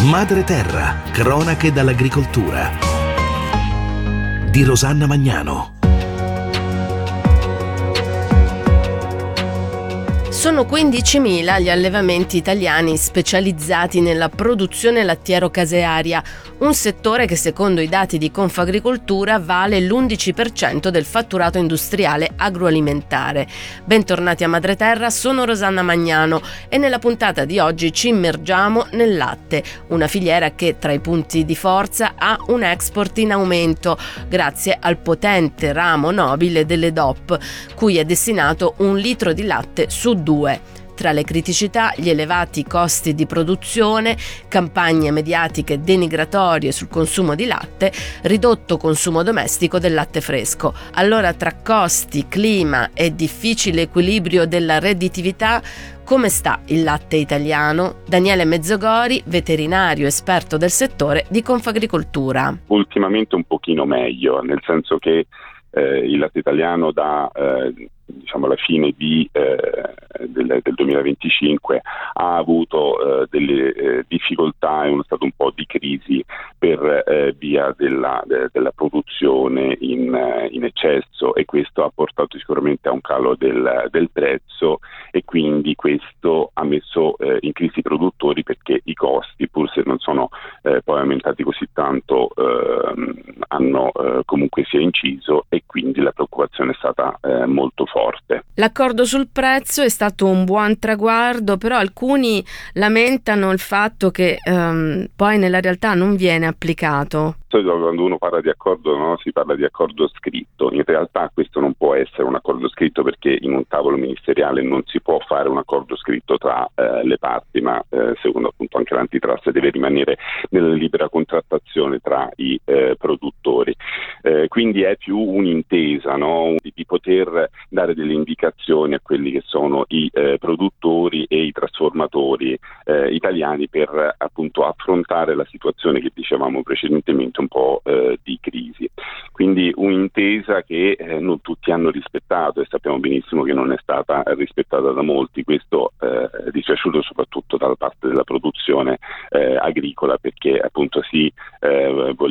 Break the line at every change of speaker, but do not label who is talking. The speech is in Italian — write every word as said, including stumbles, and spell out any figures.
Madre Terra, cronache dall'agricoltura di Rosanna Magnano.
Sono quindicimila gli allevamenti italiani specializzati nella produzione lattiero-casearia, un settore che secondo i dati di Confagricoltura vale l'undici per cento del fatturato industriale agroalimentare. Bentornati a Madre Terra, sono Rosanna Magnano e nella puntata di oggi ci immergiamo nel latte, una filiera che tra i punti di forza ha un export in aumento grazie al potente ramo nobile delle D O P, cui è destinato un litro di latte su due. Tra le criticità, gli elevati costi di produzione, campagne mediatiche denigratorie sul consumo di latte, ridotto consumo domestico del latte fresco. Allora, tra costi, clima e difficile equilibrio della redditività, come sta il latte italiano? Daniele Mezzogori, veterinario esperto del settore di Confagricoltura.
Ultimamente un pochino meglio, nel senso che eh, il latte italiano da eh, diciamo alla fine di, eh, del, del duemilaventicinque ha avuto eh, delle eh, difficoltà e uno stato un po' di crisi per eh, via della, de, della produzione in, eh, in eccesso, e questo ha portato sicuramente a un calo del, del prezzo, e quindi questo ha messo eh, in crisi i produttori, perché i costi, pur se non sono eh, poi aumentati così tanto, eh, hanno eh, comunque sia inciso, e quindi la preoccupazione è stata eh, molto forte. Forte.
L'accordo sul prezzo è stato un buon traguardo, però alcuni lamentano il fatto che ehm, poi nella realtà non viene applicato.
Quando uno parla di accordo, no, si parla di accordo scritto. In realtà questo non può essere un accordo scritto, perché in un tavolo ministeriale non si può fare un accordo scritto tra eh, le parti, ma eh, secondo appunto anche l'antitrust deve rimanere nella libera contrattazione tra i eh, produttori. Eh, quindi è più un'intesa, no, di, di poter dare delle indicazioni a quelli che sono i eh, produttori e i trasformatori eh, italiani per appunto affrontare la situazione che dicevamo precedentemente, un po' eh, di crisi. Quindi un'intesa che eh, non tutti hanno rispettato, e sappiamo benissimo che non è stata rispettata da molti. Questo eh, è dispiaciuto soprattutto dalla parte della produzione eh, agricola, perché appunto si eh,